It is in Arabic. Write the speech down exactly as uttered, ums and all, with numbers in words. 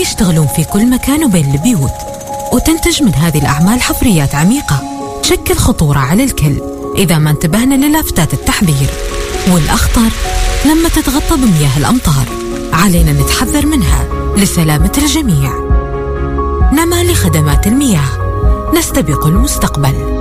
يشتغلون في كل مكان وبين البيوت، وتنتج من هذه الأعمال حفريات عميقة تشكل خطورة على الكل إذا ما انتبهنا للافتات التحذير. والأخطر لما تتغطى بمياه الأمطار، علينا نتحذر منها لسلامة الجميع. نمال خدمات المياه، نستبق المستقبل.